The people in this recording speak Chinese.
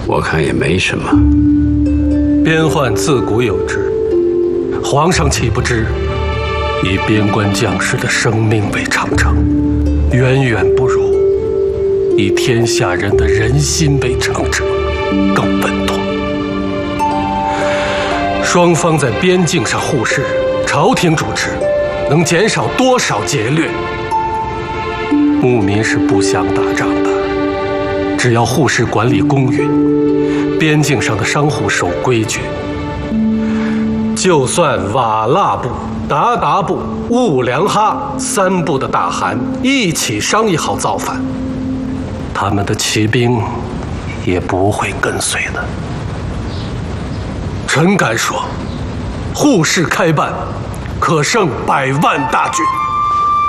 我看也没什么。 边患自古有之，皇上岂不知？以边关将士的生命为长城，远远不如以天下人的人心为长城更稳妥。双方在边境上互市，朝廷主持，能减少多少劫掠？牧民是不想打仗的，只要互市管理公允，边境上的商户守规矩，就算瓦剌部、鞑靼部、兀良哈3部的大汗一起商议好造反，他们的骑兵也不会跟随的。臣敢说，互市开办，可胜100万大军。